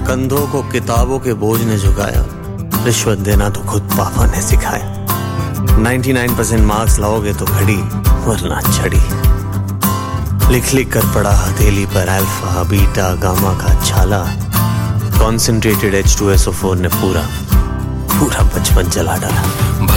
कंधों को किताबों के बोझ ने झुकाया, रिश्वत देना तो खुद पापा ने सिखाया। 99% मार्क्स लाओगे तो घड़ी वरना छड़ी। लिख लिख कर पड़ा हथेली पर अल्फा बीटा गामा का छाला। कॉन्सेंट्रेटेड H2SO4 ने पूरा बचपन जला डाला।